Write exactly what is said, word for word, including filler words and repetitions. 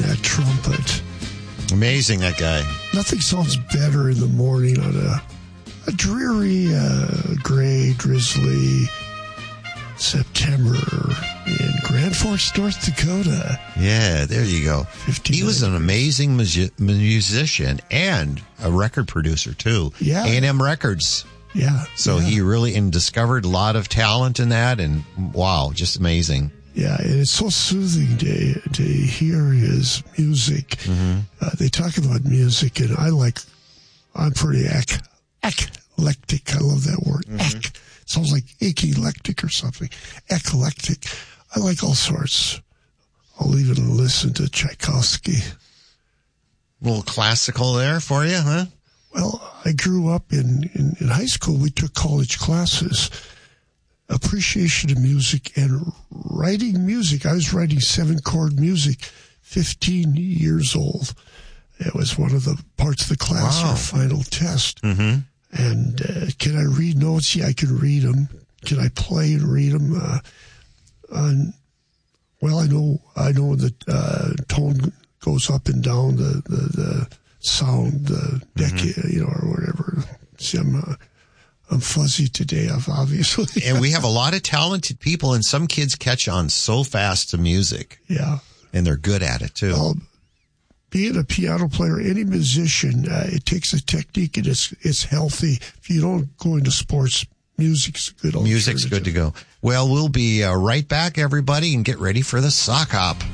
that trumpet. Amazing, that guy. Nothing sounds better in the morning on a, a dreary, uh, gray, drizzly September in Grand Forks, North Dakota. Yeah, there you go. He was an amazing mu- musician and a record producer, too. Yeah. A and M Records. Yeah. So yeah. he really and discovered a lot of talent in that, and wow, just amazing. Yeah, and it's so soothing to to hear his music. Mm-hmm. Uh, they talk about music, and I like, I'm pretty ec- eclectic. I love that word. Mm-hmm. Ec. Sounds like eclectic or something. Eclectic. I like all sorts. I'll even listen to Tchaikovsky. A little classical there for you, huh? Well, I grew up in, in, in high school. We took college classes, appreciation of music and writing music. I was writing seven-chord music, fifteen years old. It was one of the parts of the class, wow. our final test. Mm-hmm. And uh, can I read notes? Yeah, I can read them. Can I play and read them? Uh, on, well, I know I know the uh, tone goes up and down, the, the, the sound, the decade, mm-hmm. you know, or whatever. See, I'm, uh, I'm fuzzy today, obviously. And we have a lot of talented people, and some kids catch on so fast to music. Yeah. And they're good at it, too. Well, being a piano player, any musician, uh, it takes a technique, and it's it's healthy. If you don't go into sports, music's good. Music's good to go. Well, we'll be uh, right back, everybody, and get ready for the sock hop.